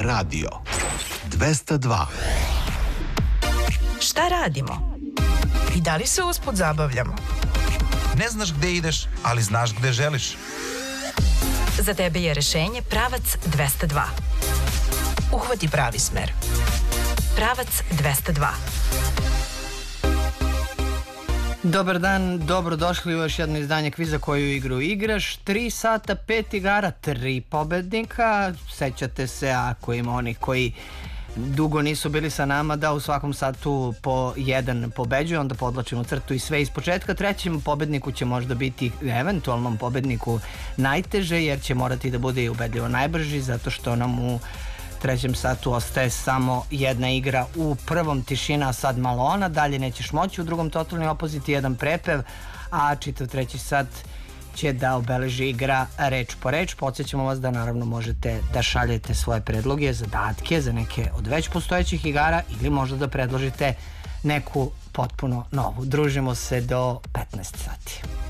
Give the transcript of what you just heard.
radio. 202. Šta radimo? I da li se usput zabavljamo? Ne znaš gde ideš, ali znaš gde želiš. Za tebe je rešenje Pravac 202. Uhvati pravi smer. Pravac 202. Dobar dan, dobrodošli u još jedno izdanje kviza Koju igru igraš. 3 sata, 5 igara, 3 pobednika. Sećate se, ako ima onih koji dugo nisu bili sa nama, da u svakom satu po jedan pobeđuje, onda podlačimo crtu i sve iz početka. Trećem pobedniku će možda biti, eventualnom pobedniku, najteže, jer će morati da bude i ubedljivo najbrži, zato što nam u trećem satu ostaje samo jedna igra. U prvom tišina, a sad malo ona, dalje nećeš moći, u drugom totalni opozit i jedan prepev, a čitav treći sat će da obeleži igra reč po reč. Podsjećamo vas da naravno možete da šaljete svoje predloge, zadatke za neke od već postojećih igara ili možda da predložite neku potpuno novu. Družimo se do 15 sati.